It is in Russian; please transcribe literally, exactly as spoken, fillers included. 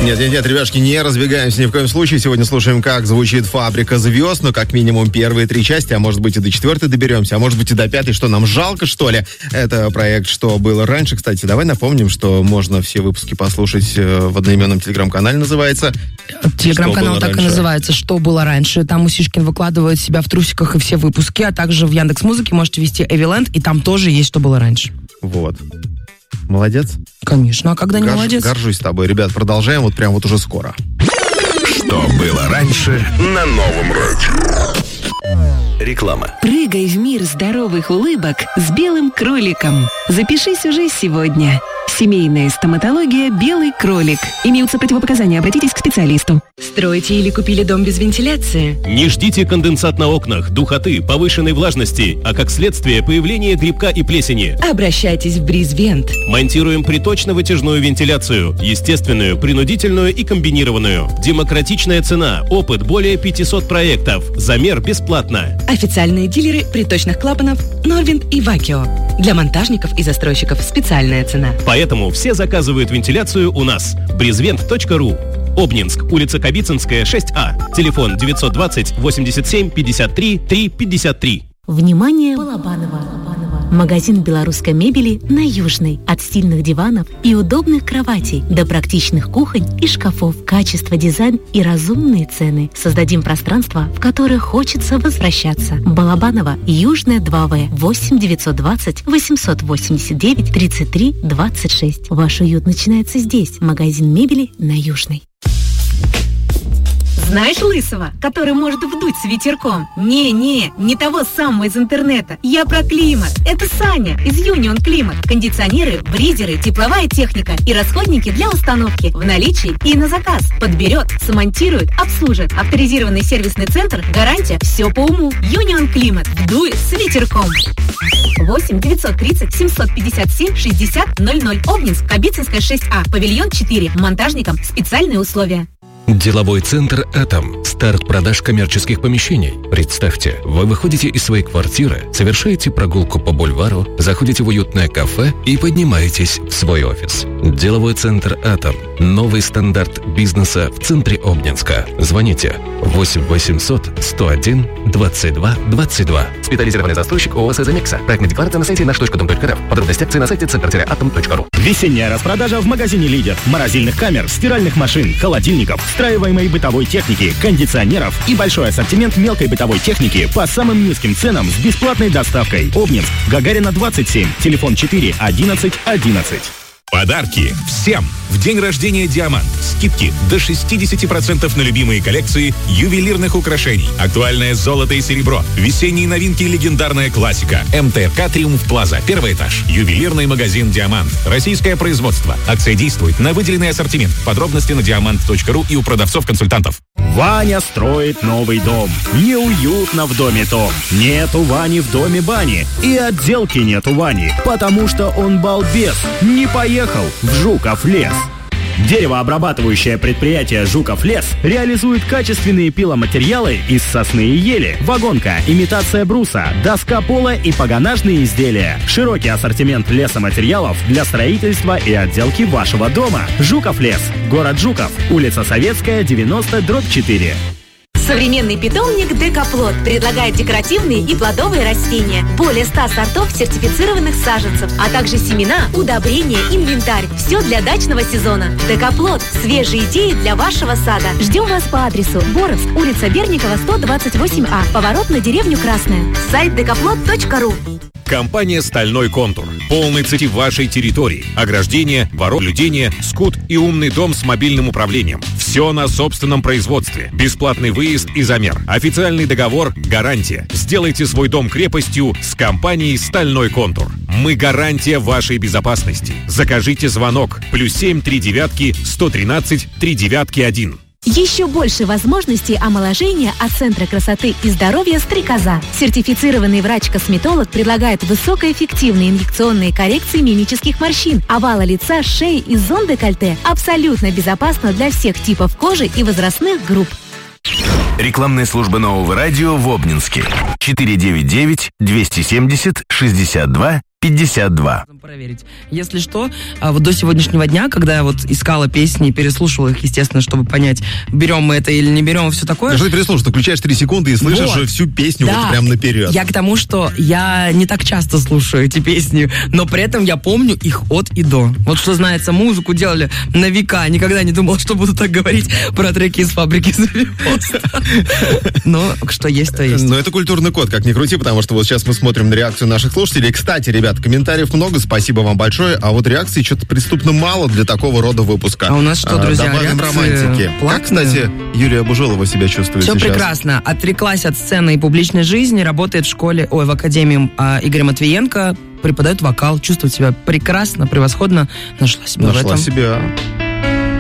Нет, нет, нет, ребяшки, не разбегаемся ни в коем случае. Сегодня слушаем, как звучит «Фабрика звезд». Ну, как минимум, первые три части, а может быть и до четвертой доберемся, а может быть и до пятой. Что, нам жалко, что ли? Это проект «Что было раньше». Кстати, давай напомним, что можно все выпуски послушать в одноименном телеграм-канале, называется. Телеграм-канал так раньше. И называется «Что было раньше». Там Усишкин выкладывает себя в трусиках и все выпуски, а также в Яндекс.Музыке можете ввести Эвиленд, и там тоже есть «Что было раньше». Вот. Молодец? Конечно, а когда не Горж, молодец? Горжусь тобой. Ребят, продолжаем вот прям вот уже скоро. Что было раньше на Новом радио? Реклама. Прыгай в мир здоровых улыбок с белым кроликом. Запишись уже сегодня. Семейная стоматология «Белый кролик». Имеются противопоказания. Обратитесь к специалисту. Строите или купили дом без вентиляции? Не ждите конденсат на окнах, духоты, повышенной влажности, а как следствие появление грибка и плесени. Обращайтесь в Бризвент. Монтируем приточно-вытяжную вентиляцию, естественную, принудительную и комбинированную. Демократичная цена, опыт более пятисот проектов. Замер бесплатно. Официальные дилеры приточных клапанов Норвинд и Вакио. Для монтажников и застройщиков специальная цена. Поэтому все заказывают вентиляцию у нас. бризвент точка ру. Обнинск, улица Кабицинская, шесть А. Телефон девятьсот двадцать восемьдесят семь пятьдесят три три пятьдесят три. Внимание, Балабанова. Магазин белорусской мебели на Южной. От стильных диванов и удобных кроватей до практичных кухонь и шкафов. Качество, дизайн и разумные цены. Создадим пространство, в которое хочется возвращаться. Балабанова, Южная, два В. восемь девятьсот двадцать восемьсот восемьдесят девять тридцать три двадцать шесть. Ваш уют начинается здесь. Магазин мебели на Южной. Знаешь Лысого, который может вдуть с ветерком? Не-не, не того самого из интернета. Я про климат. Это Саня из Union Климат. Кондиционеры, бризеры, тепловая техника и расходники для установки в наличии и на заказ. Подберет, смонтирует, обслужит. Авторизированный сервисный центр. Гарантия «Все по уму». Union Климат. Вдуй с ветерком. восемь девятьсот тридцать семьсот пятьдесят семь шестьдесят ноль ноль. Обнинск, Кабицинская, шесть А. Павильон четыре. Монтажникам специальные условия. Деловой центр «Атом». Старт продаж коммерческих помещений. Представьте, вы выходите из своей квартиры, совершаете прогулку по бульвару, заходите в уютное кафе и поднимаетесь в свой офис. Деловой центр «Атом». Новый стандарт бизнеса в центре Обнинска. Звоните восемь восемьсот сто один двадцать два двадцать два. Специализированный застройщик ООО «Сезамекса». Проектная декларация на сайте наш точка дом точка рф. Подробности акции на сайте центр атом точка ру. Весенняя распродажа в магазине «Лидер». Морозильных камер, стиральных машин, холодильников, встраиваемой бытовой техники, кондиционеров и большой ассортимент мелкой бытовой техники по самым низким ценам с бесплатной доставкой. Обнинск, Гагарина, двадцать семь, телефон четыре одиннадцать одиннадцать. Подарки всем! В день рождения «Диамант» скидки до шестьдесят процентов на любимые коллекции ювелирных украшений. Актуальное золото и серебро. Весенние новинки и легендарная классика. МТК «Триумф Плаза». Первый этаж. Ювелирный магазин «Диамант». Российское производство. Акция действует на выделенный ассортимент. Подробности на диамант точка ру и у продавцов-консультантов. Ваня строит новый дом. Неуютно в доме том. Нет у Вани в доме бани. И отделки нет у Вани, потому что он балбес. Не поехал в Жуков лес. Деревообрабатывающее предприятие «Жуков лес» реализует качественные пиломатериалы из сосны и ели, вагонка, имитация бруса, доска пола и погонажные изделия. Широкий ассортимент лесоматериалов для строительства и отделки вашего дома. «Жуков лес», город Жуков, улица Советская, девяносто, дробь четыре. Современный питомник «Декаплот» предлагает декоративные и плодовые растения, более ста сортов сертифицированных саженцев, а также семена, удобрения, инвентарь. Все для дачного сезона. «Декаплот» – свежие идеи для вашего сада. Ждем вас по адресу Боровск, улица Берникова, сто двадцать восемь А, поворот на деревню Красная. Сайт декаплот точка ру. Компания «Стальной контур». Полный цепи вашей территории. Ограждение, ворот-наблюдение, скут и умный дом с мобильным управлением. Все на собственном производстве. Бесплатный выезд и замер. Официальный договор, гарантия. Сделайте свой дом крепостью с компанией «Стальной контур». Мы гарантия вашей безопасности. Закажите звонок. Плюс семь три девятки сто тринадцать три девятки один. Еще больше возможностей омоложения от Центра красоты и здоровья «Стрекоза». Сертифицированный врач-косметолог предлагает высокоэффективные инъекционные коррекции мимических морщин, овала лица, шеи и зон декольте. Абсолютно безопасно для всех типов кожи и возрастных групп. Рекламная служба Нового радио в Обнинске. четыре девять девять двести семьдесят шестьдесят два пятьдесят два. Проверить. Если что, вот до сегодняшнего дня, когда я вот искала песни и переслушивала их, естественно, чтобы понять, берем мы это или не берем, все такое. Что ты переслушаешь? Ты включаешь три секунды и слышишь вот. всю песню да. вот прям наперед. Я к тому, что я не так часто слушаю эти песни, но при этом я помню их от и до. Вот что знается, музыку делали на века. Никогда не думал, что буду так говорить про треки из «Фабрики звезд». Но что есть, то есть. Но это культурный код, как ни крути, потому что вот сейчас мы смотрим на реакцию наших слушателей. Кстати, ребят, комментариев много, спасибо вам большое, а вот реакций что-то преступно мало для такого рода выпуска. А у нас что, друзья, добавим романтики. Платные? Как, кстати, Юлия Бужелова себя чувствует Все сейчас? Все прекрасно. Отреклась от сцены и публичной жизни, работает в школе, ой, в академии а, Игоря Матвиенко, преподает вокал, чувствует себя прекрасно, превосходно, нашла себя нашла в этом. Нашла себя.